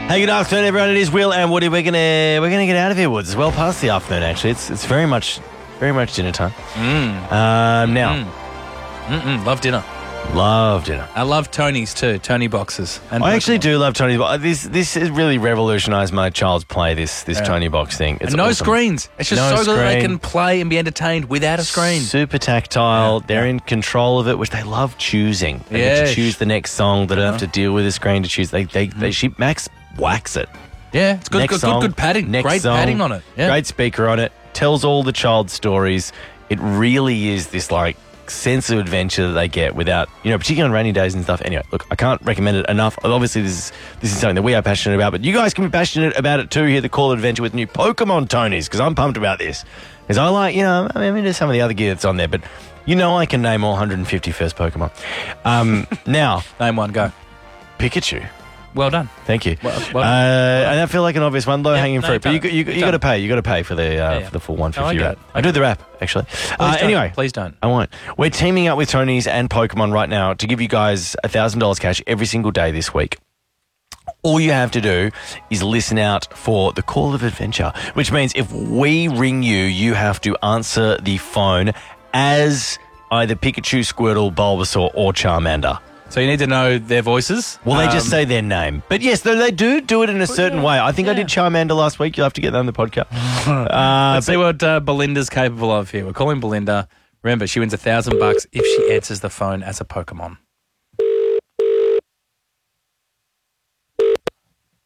Hey, good afternoon, everyone. It is Will and Woody. We're gonna get out of here, Woods. It's well past the afternoon, actually. It's very much dinner time. Now, Love dinner. love dinner. I love Tony's too. Tony boxes. And I actually Pokemon. do love Tony Box. This has really revolutionised my child's play. This Tony Box thing. It's And no awesome. screens. It's just No so that they screen. can play and be entertained without a screen. Super tactile. Yeah, They're yeah. in control of it, which they love choosing. They get Yes. to choose the next song. They don't have to deal with a screen to choose. Max whacks it. Yeah, it's good. Next song, Good padding. next Great song, padding on it. Yeah. Great speaker on it. Tells all the child's stories. It really is this sense of adventure that they get without, particularly on rainy days and stuff. Anyway, look, I can't recommend it enough. Obviously, this is something that we are passionate about, but you guys can be passionate about it too. Here, the Call Adventure with new Pokemon Tonys, because I'm pumped about this. Because I like, there's some of the other gear that's on there, but I can name all 150 first Pokemon. Now, Name one. Go. Pikachu. Well done. Thank you. Well And I feel like an obvious one, low hanging no, fruit. But you've you done it. got to pay. You got to pay for the yeah. for the full 150 No, I get rap. it. I do the rap actually. Anyway, Please don't. I won't. We're teaming up with Tony's and Pokemon right now to give you guys $1,000 cash every single day this week. All you have to do is listen out for the Call of Adventure, which means if we ring you, you have to answer the phone as either Pikachu, Squirtle, Bulbasaur, or Charmander. So you need to know their voices. Well, they just say their name. But yes, they do it in a certain way. I think I did Charmander last week. You'll have to get that on the podcast. Let's see what Belinda's capable of here. We're calling Belinda. Remember, she wins $1,000 if she answers the phone as a Pokemon.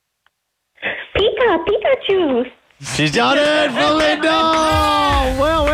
Pikachu. She's done it, Belinda! Well,